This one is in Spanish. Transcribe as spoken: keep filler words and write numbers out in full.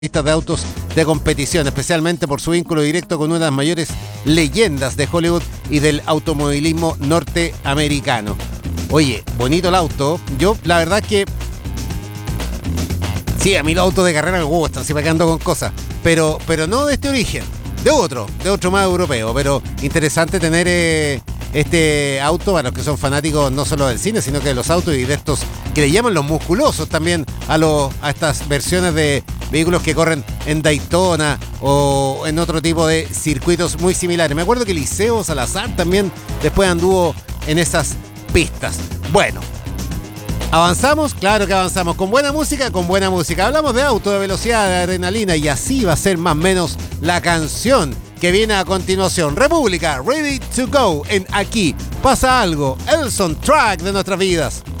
pistas de autos de competición, especialmente por su vínculo directo con una de las mayores leyendas de Hollywood y del automovilismo norteamericano. Oye, bonito el auto. Yo, la verdad que... Sí, a mí los autos de carrera me gustan, siempre que ando con cosas. Pero, pero no de este origen, de otro, de otro más europeo. Pero interesante tener eh, este auto para los que son fanáticos no solo del cine, sino que de los autos y de estos que le llaman los musculosos también a, los, a estas versiones de vehículos que corren en Daytona o en otro tipo de circuitos muy similares. Me acuerdo que Liceo Salazar también después anduvo en esas pistas. Bueno, ¿avanzamos? Claro que avanzamos. Con buena música, con buena música. Hablamos de auto, de velocidad, de adrenalina y así va a ser más o menos la canción que viene a continuación. República, Ready to Go. En Aquí pasa algo. El soundtrack de nuestras vidas.